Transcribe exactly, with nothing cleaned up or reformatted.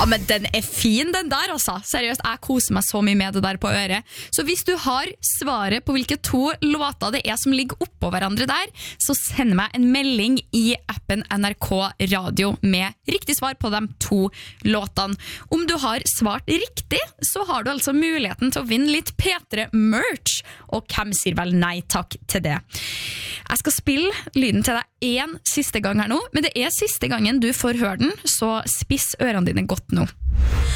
Ja, men den er fin, den der, altså. Seriøst, jeg koser meg så mye med det der på øret. Så hvis du har svaret på hvilke to låter det er som ligger oppå hverandre der, så send meg en melding i appen N R K Radio med riktig svar på de to låtene. Om du har svart riktig, så har du altså muligheten til å vinne litt P tre merch, og hvem sier vel nei takk til det? Jeg skal spille lyden til deg en siste gang her nå, men det er siste gangen du får høre den, så spiss ørene dine godt nå.